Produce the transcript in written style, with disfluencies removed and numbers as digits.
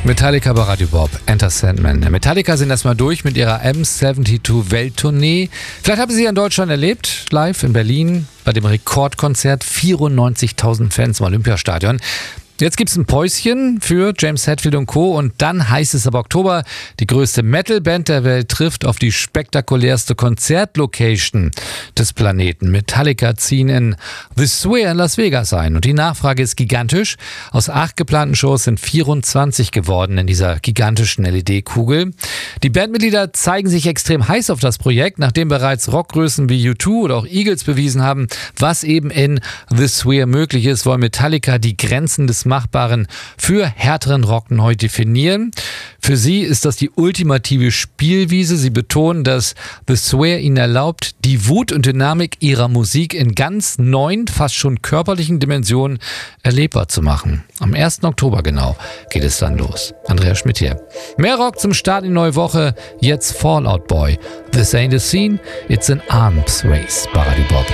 Metallica bei Radio Bob, Enter Sandman. Metallica sind erstmal durch mit ihrer M72 Welttournee. Vielleicht haben Sie sie in Deutschland erlebt, live in Berlin bei dem Rekordkonzert. 94.000 Fans im Olympiastadion. Jetzt gibt's ein Päuschen für James Hetfield und Co. Und dann heißt es ab Oktober, die größte Metal-Band der Welt trifft auf die spektakulärste Konzertlocation des Planeten. Metallica ziehen in The Sphere in Las Vegas ein. Und die Nachfrage ist gigantisch. Aus 8 geplanten Shows sind 24 geworden in dieser gigantischen LED-Kugel. Die Bandmitglieder zeigen sich extrem heiß auf das Projekt, nachdem bereits Rockgrößen wie U2 oder auch Eagles bewiesen haben, was eben in The Sphere möglich ist, wollen Metallica die Grenzen des Machbaren für härteren Rock neu definieren. Für sie ist das die ultimative Spielwiese. Sie betonen, dass The Sphere ihnen erlaubt, die Wut und Dynamik ihrer Musik in ganz neuen, fast schon körperlichen Dimensionen erlebbar zu machen. Am 1. Oktober genau geht es dann los. Andreas Schmidt hier. Mehr Rock zum Start in die neue Woche. Jetzt Fall Out Boy. This ain't a scene, it's an arms race bei Radio Bob.